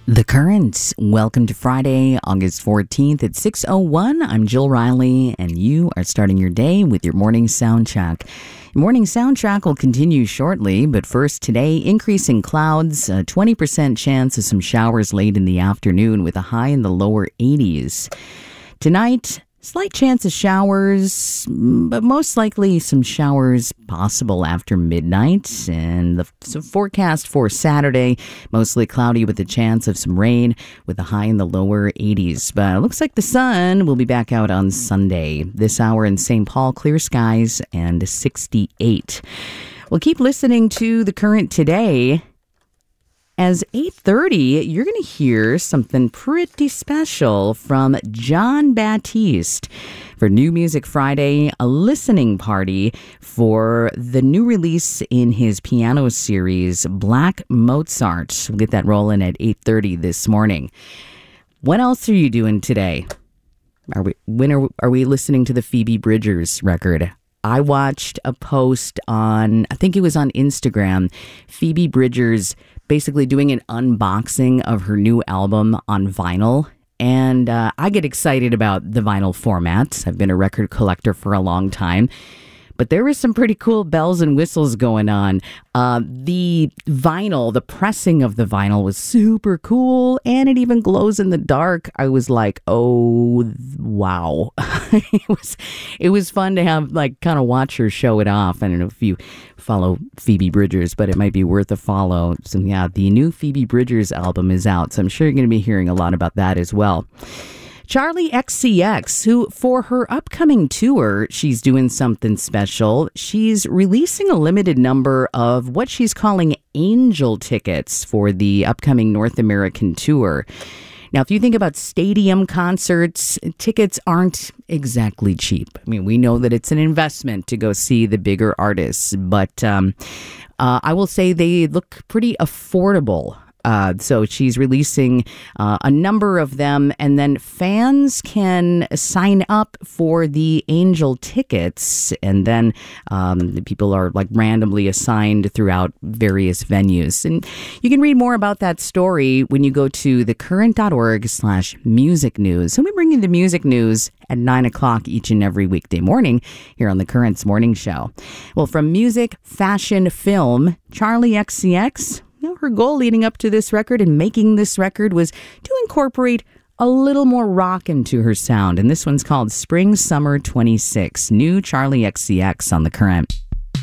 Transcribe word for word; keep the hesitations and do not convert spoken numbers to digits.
The Current. Welcome to Friday, August fourteenth at six oh one. I'm Jill Riley, and you are starting your day with your morning soundtrack. Your morning soundtrack will continue shortly, but first today, increasing clouds, a twenty percent chance of some showers late in the afternoon with a high in the lower eighties. Tonight, slight chance of showers, but most likely some showers possible after midnight. And the so forecast for Saturday, mostly cloudy with a chance of some rain with a high in the lower eighties. But it looks like the sun will be back out on Sunday. This hour in Saint Paul, clear skies and sixty-eight. Well, keep listening to The Current today. As eight thirty, you're going to hear something pretty special from Jon Batiste for New Music Friday, a listening party for the new release in his piano series, Black Mozart. We'll get that rolling at eight thirty this morning. What else are you doing today? Are we when are, are we listening to the Phoebe Bridgers record? I watched a post on, I think it was on Instagram, Phoebe Bridgers basically doing an unboxing of her new album on vinyl. And uh, I get excited about the vinyl formats. I've been a record collector for a long time. But there was some pretty cool bells and whistles going on. Uh, the vinyl, the pressing of the vinyl was super cool, and it even glows in the dark. I was like, oh, wow. it was it was fun to have, like, kind of watch her show it off. I don't know if you follow Phoebe Bridgers, but it might be worth a follow. So, yeah, the new Phoebe Bridgers album is out, so I'm sure you're going to be hearing a lot about that as well. Charli X C X, who for her upcoming tour, she's doing something special. She's releasing a limited number of what she's calling angel tickets for the upcoming North American tour. Now, if you think about stadium concerts, tickets aren't exactly cheap. I mean, we know that it's an investment to go see the bigger artists, but um, uh, I will say they look pretty affordable. Uh, so she's releasing uh, a number of them, and then fans can sign up for the angel tickets, and then um, the people are like randomly assigned throughout various venues. And you can read more about that story when you go to thecurrent.org slash music news. So we bring you the music news at nine o'clock each and every weekday morning here on The Current's Morning Show. Well, from music, fashion, film, Charli X C X... You know, her goal leading up to this record and making this record was to incorporate a little more rock into her sound. And this one's called Spring Summer twenty-six. New Charli X C X on The Current.